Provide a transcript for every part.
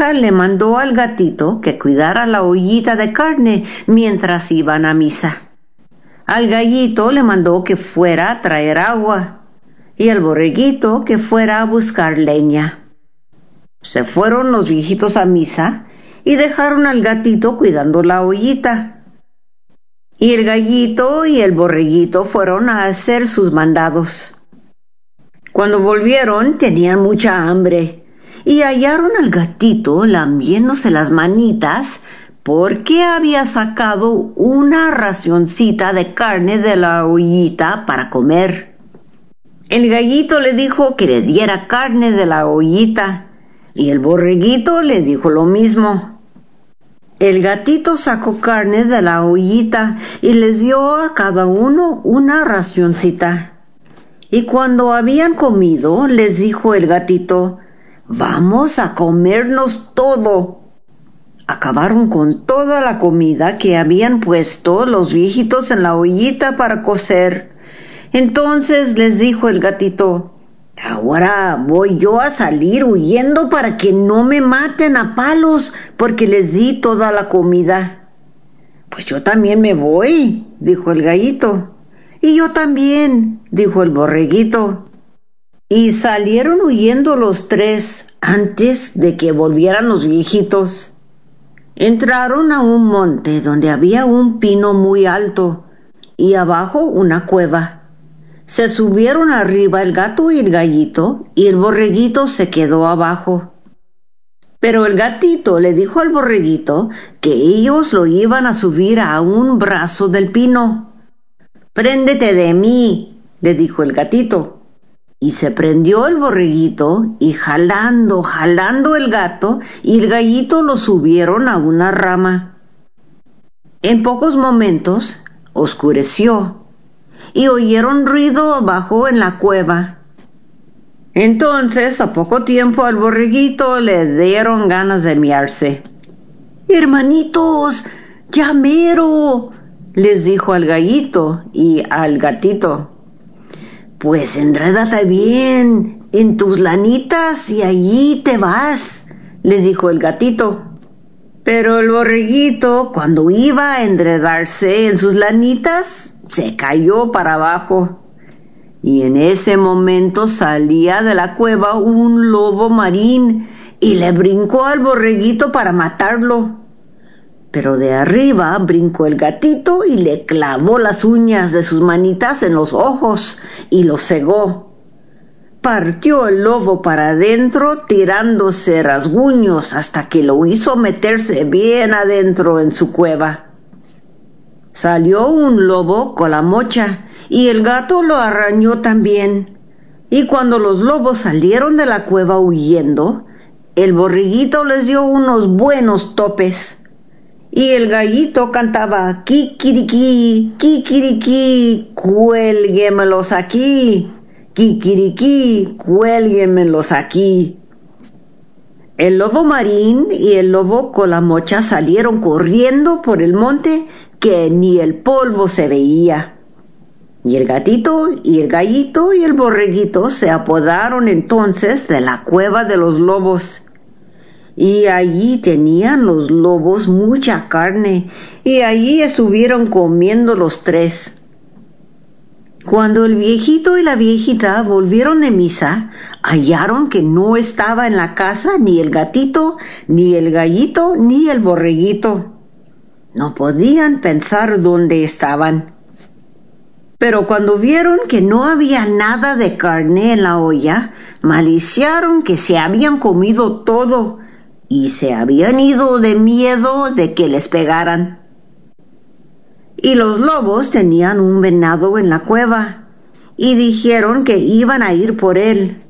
le mandó al gatito que cuidara la ollita de carne mientras iban a misa. Al gallito le mandó que fuera a traer agua y al borreguito que fuera a buscar leña. Se fueron los viejitos a misa y dejaron al gatito cuidando la ollita. Y el gallito y el borreguito fueron a hacer sus mandados. Cuando volvieron tenían mucha hambre y hallaron al gatito lamiéndose las manitas porque había sacado una racioncita de carne de la ollita para comer. El gallito le dijo que le diera carne de la ollita y el borreguito le dijo lo mismo. El gatito sacó carne de la ollita y les dio a cada uno una racioncita. Y cuando habían comido, les dijo el gatito: «Vamos a comernos todo». Acabaron con toda la comida que habían puesto los viejitos en la ollita para cocer. Entonces les dijo el gatito: «Ahora voy yo a salir huyendo para que no me maten a palos porque les di toda la comida». «Pues yo también me voy», dijo el gallito. «Y yo también», dijo el borreguito. Y salieron huyendo los tres antes de que volvieran los viejitos. Entraron a un monte donde había un pino muy alto y abajo una cueva. Se subieron arriba el gato y el gallito y el borreguito se quedó abajo. Pero el gatito le dijo al borreguito que ellos lo iban a subir a un brazo del pino. «Préndete de mí», le dijo el gatito. Y se prendió el borreguito y jalando el gato y el gallito lo subieron a una rama. En pocos momentos oscureció y oyeron ruido abajo en la cueva. Entonces, a poco tiempo al borreguito le dieron ganas de miarse. «Hermanitos, ya mero», les dijo al gallito y al gatito. «Pues enrédate bien en tus lanitas y allí te vas», le dijo el gatito. Pero el borreguito, cuando iba a enredarse en sus lanitas, se cayó para abajo. Y en ese momento salía de la cueva un lobo marín y le brincó al borreguito para matarlo. Pero de arriba brincó el gatito y le clavó las uñas de sus manitas en los ojos y lo cegó. Partió el lobo para adentro tirándose rasguños hasta que lo hizo meterse bien adentro en su cueva. Salió un lobo con la mocha y el gato lo arañó también. Y cuando los lobos salieron de la cueva huyendo, el borreguito les dio unos buenos topes. Y el gallito cantaba: «Kikiriki, kikiriki, cuélguemelos aquí. Kikiriki, cuélguemelos aquí». El lobo marín y el lobo con la mocha salieron corriendo por el monte que ni el polvo se veía. Y el gatito y el gallito y el borreguito se apodaron entonces de la cueva de los lobos. Y allí tenían los lobos mucha carne, y allí estuvieron comiendo los tres. Cuando el viejito y la viejita volvieron de misa, hallaron que no estaba en la casa ni el gatito, ni el gallito, ni el borreguito. No podían pensar dónde estaban. Pero cuando vieron que no había nada de carne en la olla, maliciaron que se habían comido todo y se habían ido de miedo de que les pegaran. Y los lobos tenían un venado en la cueva y dijeron que iban a ir por él.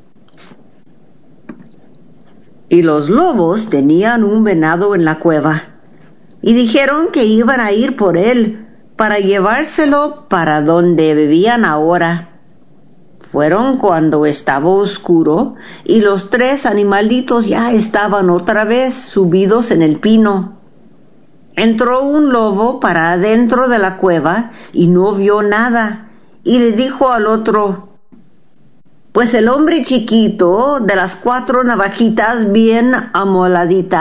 Y los lobos tenían un venado en la cueva y dijeron que iban a ir por él para llevárselo para donde vivían ahora. Fueron cuando estaba oscuro y los tres animalitos ya estaban otra vez subidos en el pino. Entró un lobo para adentro de la cueva y no vio nada, y le dijo al otro: «Pues el hombre chiquito de las 4 navajitas bien amoladitas